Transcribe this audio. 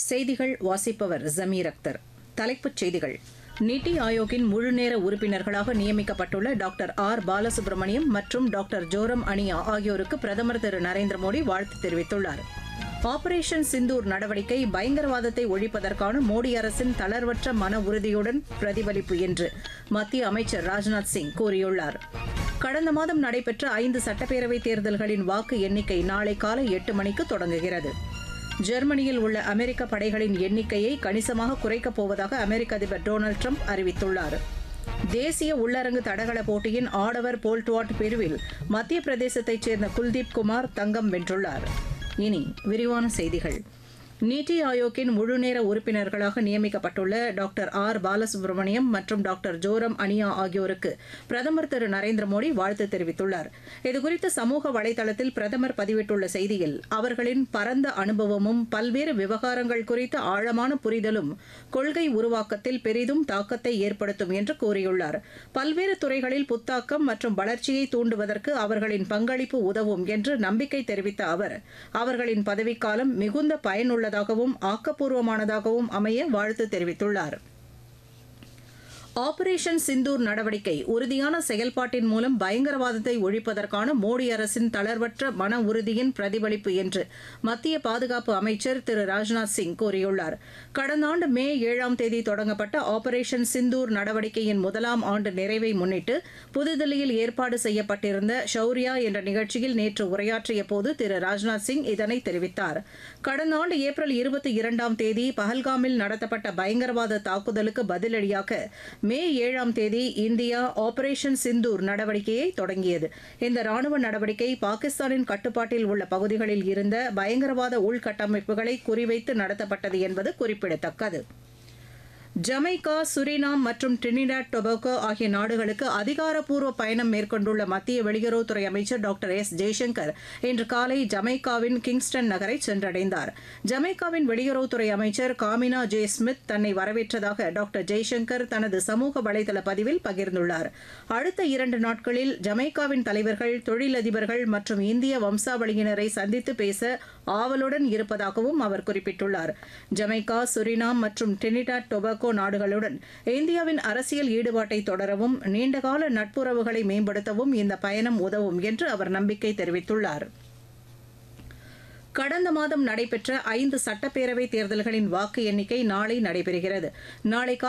செய்திகள் வாசிப்பவர் ஜமீர் அக்தர். தலைப்புச் செய்திகள். நித்தி ஆயோக்கின் முழுநேர உறுப்பினர்களாக நியமிக்கப்பட்டுள்ள டாக்டர் ஆர் பாலசுப்ரமணியம் மற்றும் டாக்டர் ஜோரம் அனியா ஆகியோருக்கு பிரதமர் திரு நரேந்திர மோடி வாழ்த்து தெரிவித்துள்ளார். ஆபரேஷன் சிந்தூர் நடவடிக்கை பயங்கரவாதத்தை ஒழிப்பதற்கான மோடி அரசின் தளர்வற்ற மன உறுதியுடன் பிரதிபலிப்பு என்று மத்திய அமைச்சர் ராஜ்நாத் சிங் கூறியுள்ளார். கடந்த மாதம் நடைபெற்ற 5 சட்டப்பேரவைத் தேர்தல்களின் வாக்கு எண்ணிக்கை நாளை காலை 8 மணிக்கு தொடங்குகிறது. ஜெர்மனியில் உள்ள அமெரிக்க படைகளின் எண்ணிக்கையை கணிசமாக குறைக்கப் போவதாக அமெரிக்க அதிபர் டொனால்டு ட்ரம்ப் அறிவித்துள்ளார். தேசிய உள்ளரங்கு தடகள போட்டியின் ஆடவர் போல் வால்ட் பிரிவில் மத்திய பிரதேசத்தைச் சேர்ந்த குல்தீப் குமார் தங்கம் வென்றுள்ளார். இனி விரிவான செய்திகள். நித்தி ஆயோக்கின் முழுநேர உறுப்பினர்களாக நியமிக்கப்பட்டுள்ள டாக்டர் ஆர் பாலசுப்ரமணியம் மற்றும் டாக்டர் ஜோரம் அனியா ஆகியோருக்கு பிரதமர் திரு நரேந்திர மோடி வாழ்த்து தெரிவித்துள்ளார். இதுகுறித்து சமூக வலைதளத்தில் பிரதமர் பதிவிட்டுள்ள செய்தியில் அவர்களின் பரந்த அனுபவமும் பல்வேறு விவகாரங்கள் குறித்த ஆழமான புரிதலும் கொள்கை உருவாக்கத்தில் பெரிதும் தாக்கத்தை ஏற்படுத்தும் என்று கூறியுள்ளார். பல்வேறு துறைகளில் புத்தாக்கம் மற்றும் வளர்ச்சியை தூண்டுவதற்கு அவர்களின் பங்களிப்பு உதவும் என்று நம்பிக்கை தெரிவித்த அவர் அவர்களின் பதவிக்காலம் மிகுந்த பயனுள்ள ஆக்கப்பூர்வமானதாகவும் அமைய வாழ்த்து தெரிவித்துள்ளார். ஆபரேஷன் சிந்தூர் நடவடிக்கை உறுதியான செயல்பாட்டின் மூலம் பயங்கரவாதத்தை ஒழிப்பதற்கான மோடி அரசின் தளர்வற்ற மன உறுதியின் பிரதிபலிப்பு என்று மத்திய பாதுகாப்பு அமைச்சர் திரு ராஜ்நாத் சிங் கூறியுள்ளார். கடந்த ஆண்டு மே 7ஆம் தேதி தொடங்கப்பட்ட ஆபரேஷன் சிந்தூர் நடவடிக்கையின் 1ஆம் ஆண்டு நிறைவை முன்னிட்டு புதுதில்லியில் ஏற்பாடு செய்யப்பட்டிருந்த ஷௌரியா என்ற நிகழ்ச்சியில் நேற்று உரையாற்றிய போது திரு ராஜ்நாத் சிங் இதனை தெரிவித்தார். கடந்த ஆண்டு ஏப்ரல் 22ஆம் தேதி பஹல்காமில் நடத்தப்பட்ட பயங்கரவாத தாக்குதலுக்கு பதிலடியாக மே 7ஆம் தேதி இந்தியா ஆபரேஷன் சிந்தூர் நடவடிக்கையை தொடங்கியது. இந்த ராணுவ நடவடிக்கை பாகிஸ்தானின் கட்டுப்பாட்டில் உள்ள பகுதிகளில் இருந்த பயங்கரவாத உள்கட்டமைப்புகளை குறிவைத்து நடத்தப்பட்டது என்பது குறிப்பிடத்தக்கது. ஜமைக்கா, சுரினாம் மற்றும் டிரினிடாட் டொபாகோ ஆகிய நாடுகளுக்கு அதிகாரப்பூர்வ பயணம் மேற்கொண்டுள்ள மத்திய வெளியுறவுத்துறை அமைச்சர் டாக்டர் எஸ் ஜெய்சங்கர் இன்று காலை ஜமைக்காவின் கிங்ஸ்டன் நகரை சென்றடைந்தார். ஜமைக்காவின் வெளியுறவுத்துறை அமைச்சர் காமினா ஜே ஸ்மித் தன்னை வரவேற்றதாக டாக்டர் ஜெய்சங்கர் தனது சமூக வலைதள பதிவில் பகிர்ந்துள்ளார். அடுத்த 2 நாட்களில் ஜமைக்காவின் தலைவர்கள், தொழிலதிபர்கள் மற்றும் இந்திய வம்சாவளியினரை சந்தித்து பேச ஆவலுடன் இருப்பதாகவும் அவர் குறிப்பிட்டுள்ளார். ஜமைக்கா, சுரினாம் மற்றும் டிரினிடாட் டொபாகோ நாடுகளுடன் இந்தியாவின் அரசியல் ஈடுபாட்டை தொடரவும் நீண்டகால நட்புறவுகளை மேம்படுத்தவும் இந்த பயணம் உதவும் என்று அவர் நம்பிக்கை தெரிவித்துள்ளார். கடந்த மாதம் நடைபெற்ற 5 சட்டப்பேரவைத் தேர்தல்களின் வாக்கு எண்ணிக்கை நாளை நடைபெறுகிறது. நாளை